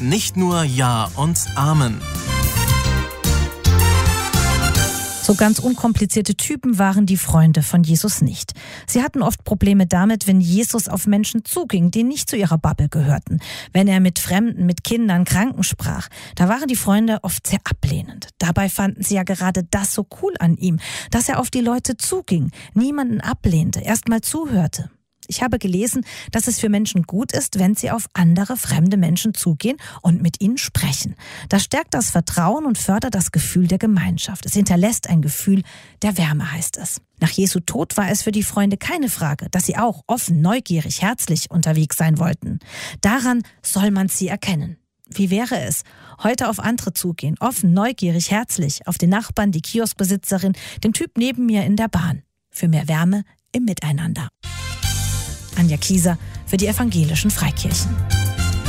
Nicht nur Ja und Amen. So ganz unkomplizierte Typen waren die Freunde von Jesus nicht. Sie hatten oft Probleme damit, wenn Jesus auf Menschen zuging, die nicht zu ihrer Bubble gehörten. Wenn er mit Fremden, mit Kindern, Kranken sprach, da waren die Freunde oft sehr ablehnend. Dabei fanden sie ja gerade das so cool an ihm, dass er auf die Leute zuging, niemanden ablehnte, erst mal zuhörte. Ich habe gelesen, dass es für Menschen gut ist, wenn sie auf andere, fremde Menschen zugehen und mit ihnen sprechen. Das stärkt das Vertrauen und fördert das Gefühl der Gemeinschaft. Es hinterlässt ein Gefühl der Wärme, heißt es. Nach Jesu Tod war es für die Freunde keine Frage, dass sie auch offen, neugierig, herzlich unterwegs sein wollten. Daran soll man sie erkennen. Wie wäre es, heute auf andere zugehen, offen, neugierig, herzlich, auf den Nachbarn, die Kioskbesitzerin, den Typ neben mir in der Bahn. Für mehr Wärme im Miteinander. Anja Kieser für die Evangelischen Freikirchen.